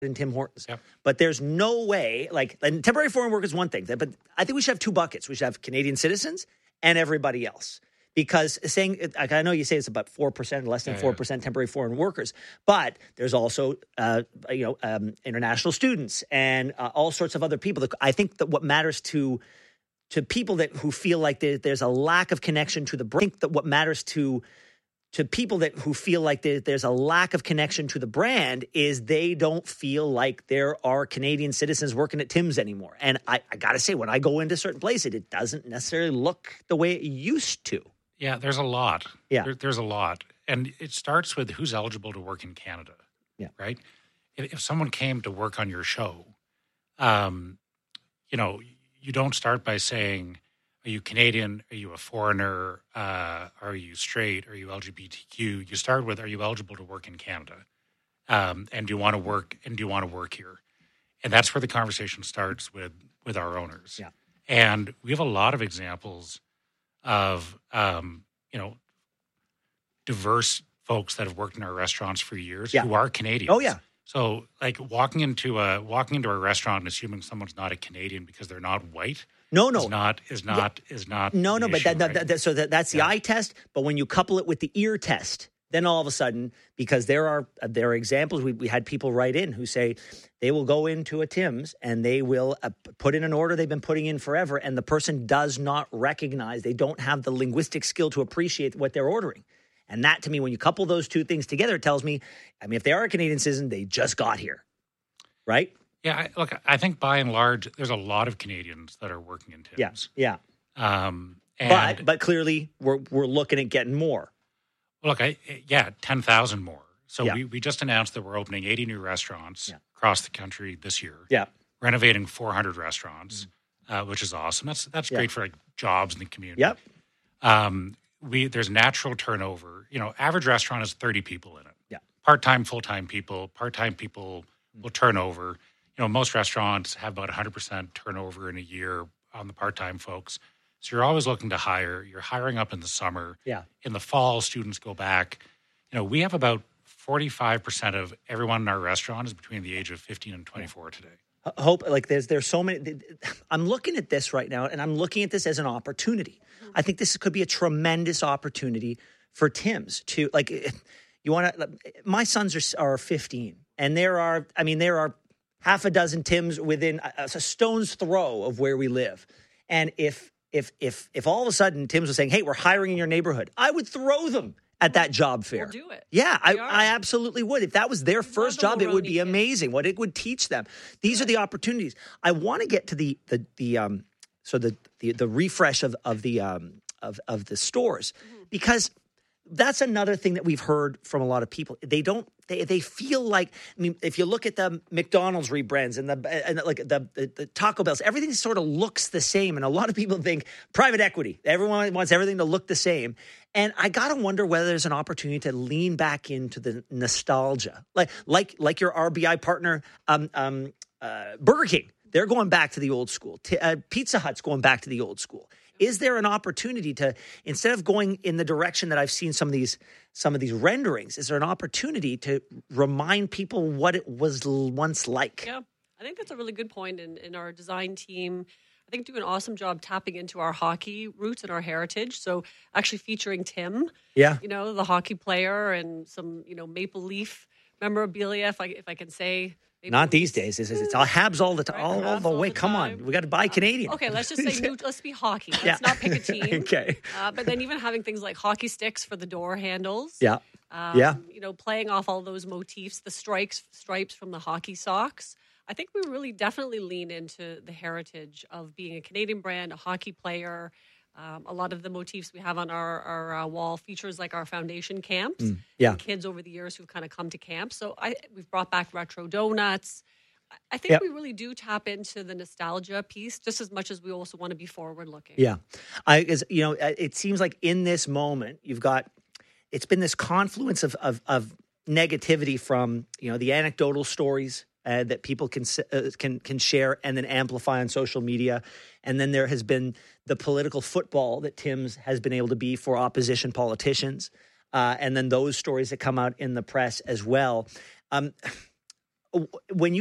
in Tim Hortons. Yep. But there's no way, and temporary foreign work is one thing, but I think we should have two buckets. We should have Canadian citizens and everybody else. Because I know you say it's about 4%, less than 4% temporary foreign workers, but there's also, international students and all sorts of other people. I think that what matters to people who feel like there's a lack of connection to the brand. I think that what matters to people who feel like there's a lack of connection to the brand is they don't feel like there are Canadian citizens working at Tim's anymore. And I got to say, when I go into certain places, it doesn't necessarily look the way it used to. Yeah, there's a lot. Yeah. There's a lot. And it starts with who's eligible to work in Canada. Yeah. Right? If someone came to work on your show, you don't start by saying, are you Canadian? Are you a foreigner? Are you straight? Are you LGBTQ? You start with, are you eligible to work in Canada? And do you want to work? And do you want to work here? And that's where the conversation starts with our owners. Yeah. And we have a lot of examples of diverse folks that have worked in our restaurants for years who are Canadians. Oh yeah. So like walking into a restaurant and assuming someone's not a Canadian because they're not white. No. Is not. No, the but issue, that's the eye test. But when you couple it with the ear test, then all of a sudden, because there are examples, we had people write in who say they will go into a Tim's and they will put in an order they've been putting in forever, and the person does not recognize, they don't have the linguistic skill to appreciate what they're ordering. And that, to me, when you couple those two things together, it tells me, if they are a Canadian citizen, they just got here, right? Yeah, I think by and large, there's a lot of Canadians that are working in Tim's. Yeah. But clearly, we're looking at getting more. Look, 10,000 more. So we just announced that we're opening 80 new restaurants across the country this year. Yeah, renovating 400 restaurants, which is awesome. That's great for jobs in the community. Yep. There's natural turnover. Average restaurant has 30 people in it. Yeah. Part-time, full-time people. Part-time people will turn over. Most restaurants have about 100% turnover in a year on the part-time folks. So you're always looking to hire. You're hiring up in the summer. Yeah. In the fall, students go back. We have about 45% of everyone in our restaurant is between the age of 15 and 24 today. Hope, there's so many. I'm looking at this right now, and I'm looking at this as an opportunity. I think this could be a tremendous opportunity for Tim's to you want to. My sons are 15, and there are half a dozen Tim's within a stone's throw of where we live. And if all of a sudden Tim's was saying, "Hey, we're hiring in your neighborhood," I would throw them at that job fair. We'll do it. Yeah, I absolutely would. If that was their first job, it would be amazing what it would teach them. These are the opportunities. I want to get to the refresh of the stores, because that's another thing that we've heard from a lot of people. They feel like, if you look at the McDonald's rebrands and the Taco Bells, everything sort of looks the same. And a lot of people think private equity, everyone wants everything to look the same. And I got to wonder whether there's an opportunity to lean back into the nostalgia, like your RBI partner, Burger King. They're going back to the old school. Pizza Hut's going back to the old school. Is there an opportunity to, instead of going in the direction that I've seen some of these renderings, is there an opportunity to remind people what it was once like? Yeah, I think that's a really good point. In our design team, I think do an awesome job tapping into our hockey roots and our heritage. So actually featuring Tim, the hockey player, and some Maple Leaf memorabilia, if I can say. Not these days. It's all Habs all the time, all the way. Come on, we got to buy Canadian. Okay, let's just say let's be hockey. Let's not pick a team. Okay. But then even having things like hockey sticks for the door handles. Yeah. Playing off all those motifs, the stripes from the hockey socks. I think we really definitely lean into the heritage of being a Canadian brand, a hockey player. A lot of the motifs we have on our wall features like our foundation camps. Kids over the years who've kind of come to camp. So we've brought back retro donuts. I think we really do tap into the nostalgia piece just as much as we also want to be forward looking. Yeah. It seems like in this moment it's been this confluence of negativity from, the anecdotal stories that people can share and then amplify on social media. And then there has been the political football that Tim's has been able to be for opposition politicians. And then those stories that come out in the press as well. when you